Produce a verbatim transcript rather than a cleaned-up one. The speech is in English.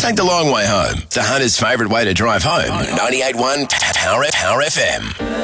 Take the long way home. The Hunter's favourite way to drive home. ninety-eight point one Power, Power F M.